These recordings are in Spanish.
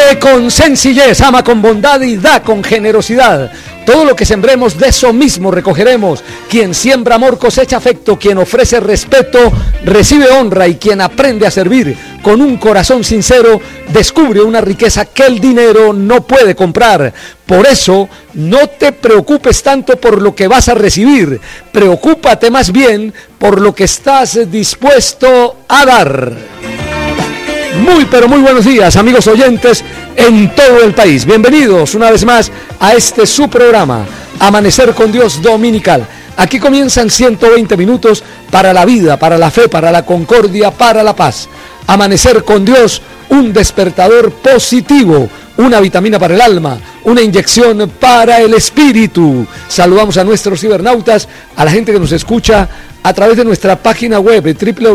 Vive con sencillez, ama con bondad y da con generosidad. Todo lo que sembremos, de eso mismo recogeremos. Quien siembra amor cosecha afecto, quien ofrece respeto recibe honra, y quien aprende a servir con un corazón sincero descubre una riqueza que el dinero no puede comprar. Por eso, no te preocupes tanto por lo que vas a recibir, preocúpate más bien por lo que estás dispuesto a dar. Muy pero muy buenos días, amigos oyentes en todo el país. Bienvenidos una vez más a este su programa, Amanecer con Dios Dominical. Aquí comienzan 120 minutos para la vida, para la fe, para la concordia, para la paz. Amanecer con Dios, un despertador positivo, una vitamina para el alma, una inyección para el espíritu. Saludamos a nuestros cibernautas, a la gente que nos escucha a través de nuestra página web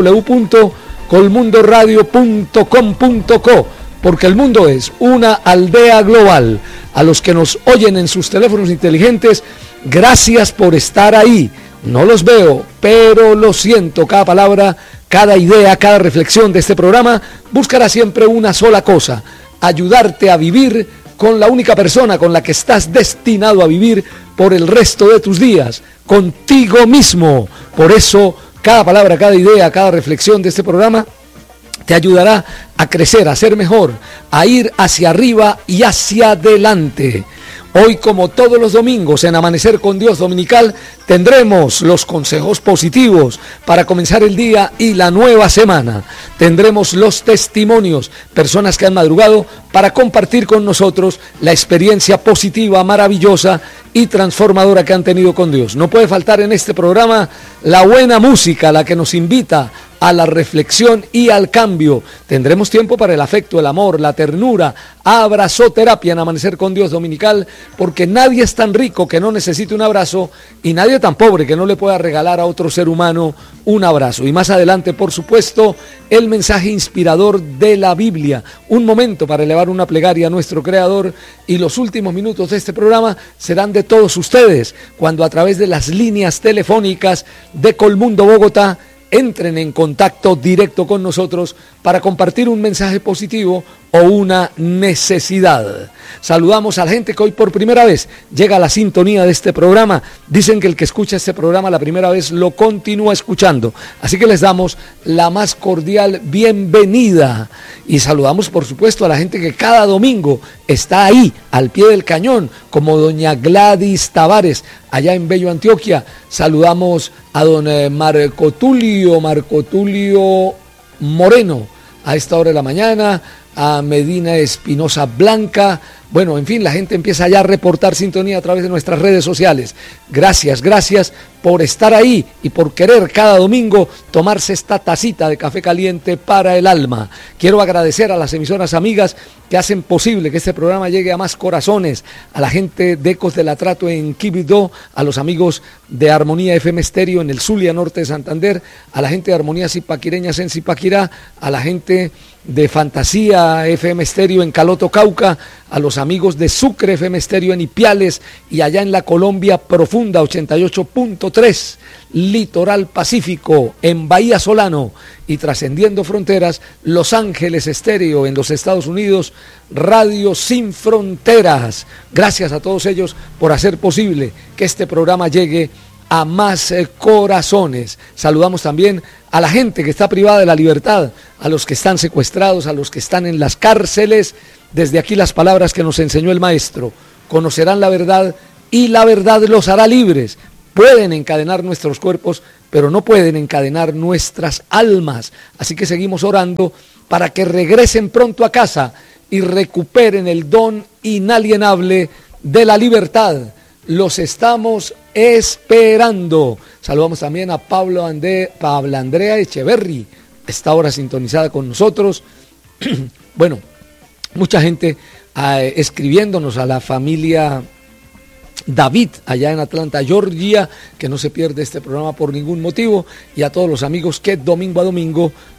www.colmundoradio.com.co, porque el mundo es una aldea global. A los que nos oyen en sus teléfonos inteligentes, gracias por estar ahí. No los veo, pero lo siento. Cada palabra, cada idea, cada reflexión de este programa buscará siempre una sola cosa: ayudarte a vivir con la única persona con la que estás destinado a vivir por el resto de tus días, contigo mismo. Por eso, cada palabra, cada idea, cada reflexión de este programa te ayudará a crecer, a ser mejor, a ir hacia arriba y hacia adelante. Hoy, como todos los domingos, en Amanecer con Dios Dominical, tendremos los consejos positivos para comenzar el día y la nueva semana. Tendremos los testimonios, personas que han madrugado para compartir con nosotros la experiencia positiva, maravillosa y transformadora que han tenido con Dios. No puede faltar en este programa la buena música, la que nos invita a la reflexión y al cambio. Tendremos tiempo para el afecto, el amor, la ternura, abrazoterapia en Amanecer con Dios Dominical, porque nadie es tan rico que no necesite un abrazo y nadie tan pobre que no le pueda regalar a otro ser humano un abrazo. Y más adelante, por supuesto, el mensaje inspirador de la Biblia, un momento para elevar una plegaria a nuestro Creador, y los últimos minutos de este programa serán de todos ustedes, cuando a través de las líneas telefónicas de Colmundo Bogotá entren en contacto directo con nosotros para compartir un mensaje positivo o una necesidad. Saludamos a la gente que hoy por primera vez llega a la sintonía de este programa. Dicen que el que escucha este programa la primera vez lo continúa escuchando, así que les damos la más cordial bienvenida. Y saludamos por supuesto a la gente que cada domingo está ahí al pie del cañón, como doña Gladys Tavares allá en Bello, Antioquia. Saludamos a don Marco Tulio Moreno a esta hora de la mañana, a Medina Espinosa Blanca. Bueno, en fin, la gente empieza ya a reportar sintonía a través de nuestras redes sociales. Gracias por estar ahí y por querer cada domingo tomarse esta tacita de café caliente para el alma. Quiero agradecer a las emisoras amigas que hacen posible que este programa llegue a más corazones, a la gente de Ecos del Atrato en Quibdó, a los amigos de Armonía FM Estéreo en el Zulia Norte de Santander, a la gente de Armonía Zipaquireñas en Zipaquirá, a la gente de Fantasía FM Estéreo en Caloto, Cauca, a los amigos de Sucre FM Estéreo en Ipiales, y allá en la Colombia Profunda 88.3, Litoral Pacífico en Bahía Solano, y trascendiendo fronteras, Los Ángeles Estéreo en los Estados Unidos, Radio Sin Fronteras. Gracias a todos ellos por hacer posible que este programa llegue a más corazones. Saludamos también a la gente que está privada de la libertad, a los que están secuestrados, a los que están en las cárceles. Desde aquí las palabras que nos enseñó el maestro: conocerán la verdad y la verdad los hará libres. Pueden encadenar nuestros cuerpos, pero no pueden encadenar nuestras almas. Así que seguimos orando para que regresen pronto a casa y recuperen el don inalienable de la libertad. Los estamos esperando. Saludamos también a Pablo Andrea Echeverry, esta hora sintonizada con nosotros. Bueno, mucha gente escribiéndonos, a la familia David allá en Atlanta, Georgia, que no se pierde este programa por ningún motivo, y a todos los amigos que domingo a domingo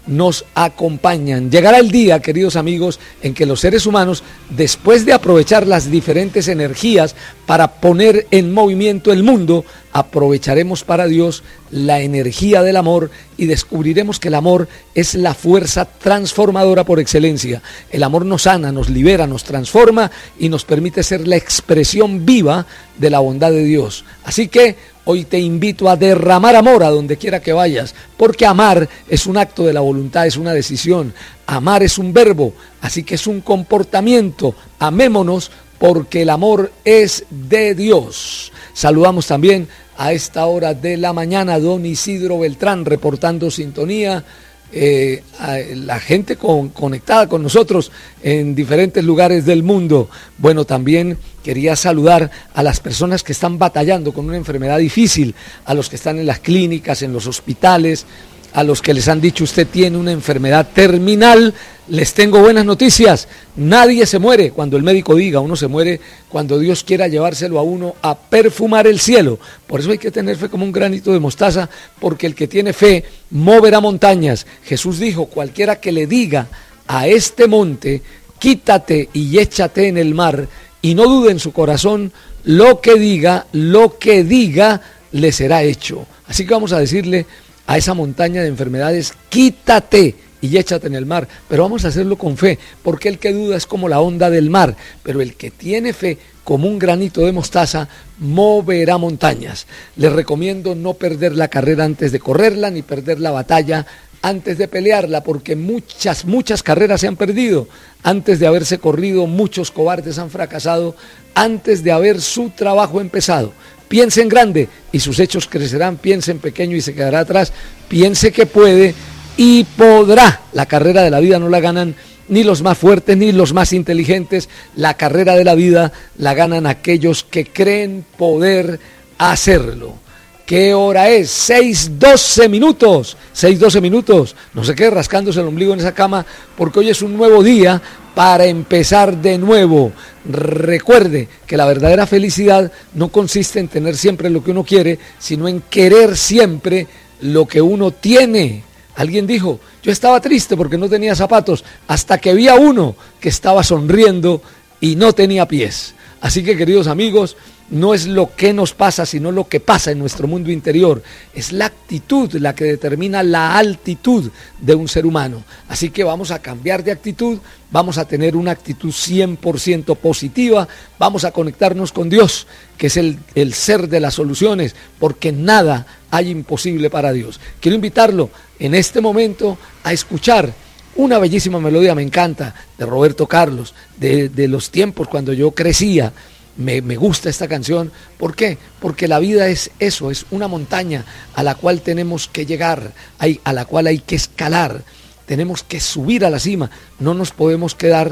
nos acompañan. Llegará el día, queridos amigos, en que los seres humanos, después de aprovechar las diferentes energías para poner en movimiento el mundo, aprovecharemos para Dios la energía del amor y descubriremos que el amor es la fuerza transformadora por excelencia. El amor nos sana, nos libera, nos transforma y nos permite ser la expresión viva de la bondad de Dios. Así que hoy te invito a derramar amor a donde quiera que vayas, porque amar es un acto de la voluntad, es una decisión. Amar es un verbo, así que es un comportamiento. Amémonos porque el amor es de Dios. Saludamos también a esta hora de la mañana a don Isidro Beltrán reportando sintonía. A la gente conectada con nosotros en diferentes lugares del mundo. Bueno, también quería saludar a las personas que están batallando con una enfermedad difícil, a los que están en las clínicas, en los hospitales, a los que les han dicho usted tiene una enfermedad terminal. Les tengo buenas noticias, nadie se muere cuando el médico diga, uno se muere cuando Dios quiera llevárselo a uno a perfumar el cielo. Por eso hay que tener fe como un granito de mostaza, porque el que tiene fe moverá montañas. Jesús dijo, cualquiera que le diga a este monte, quítate y échate en el mar, y no dude en su corazón, lo que diga, le será hecho. Así que vamos a decirle a esa montaña de enfermedades, quítate y échate en el mar, pero vamos a hacerlo con fe, porque el que duda es como la onda del mar, pero el que tiene fe como un granito de mostaza moverá montañas. Les recomiendo no perder la carrera antes de correrla, ni perder la batalla antes de pelearla, porque muchas carreras se han perdido antes de haberse corrido, muchos cobardes han fracasado antes de haber su trabajo empezado. Piense en grande y sus hechos crecerán, piense en pequeño y se quedará atrás, piense que puede y podrá. La carrera de la vida no la ganan ni los más fuertes ni los más inteligentes, la carrera de la vida la ganan aquellos que creen poder hacerlo. ¿Qué hora es? 6:12 minutos, 6:12 minutos, no se quede rascándose el ombligo en esa cama, porque hoy es un nuevo día para empezar de nuevo. Recuerde que la verdadera felicidad no consiste en tener siempre lo que uno quiere, sino en querer siempre lo que uno tiene. Alguien dijo, yo estaba triste porque no tenía zapatos, hasta que vi a uno que estaba sonriendo y no tenía pies. Así que, queridos amigos, no es lo que nos pasa, sino lo que pasa en nuestro mundo interior. Es la actitud la que determina la altitud de un ser humano. Así que vamos a cambiar de actitud, vamos a tener una actitud 100% positiva, vamos a conectarnos con Dios, que es el ser de las soluciones, porque nada hay imposible para Dios. Quiero invitarlo en este momento a escuchar una bellísima melodía, me encanta, de Roberto Carlos, de los tiempos cuando yo crecía. Me gusta esta canción. ¿Por qué? Porque la vida es eso, es una montaña a la cual tenemos que llegar, a la cual hay que escalar, tenemos que subir a la cima, no nos podemos quedar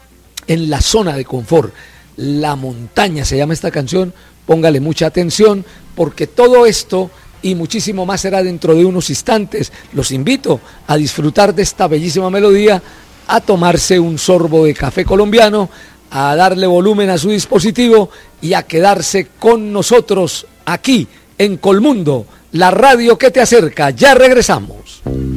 en la zona de confort. La montaña se llama esta canción, póngale mucha atención, porque todo esto y muchísimo más será dentro de unos instantes. Los invito a disfrutar de esta bellísima melodía, a tomarse un sorbo de café colombiano, a darle volumen a su dispositivo y a quedarse con nosotros aquí en Colmundo, la radio que te acerca. Ya regresamos.